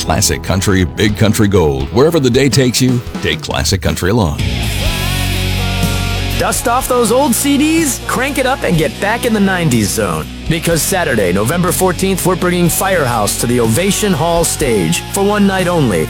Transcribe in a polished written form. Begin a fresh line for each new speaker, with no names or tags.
Classic Country, Big Country Gold. Wherever the day takes you, take Classic Country along.
Dust off those old CDs, crank it up, and get back in the 90s zone. Because Saturday, November 14th, we're bringing Firehouse to the Ovation Hall stage for one night only.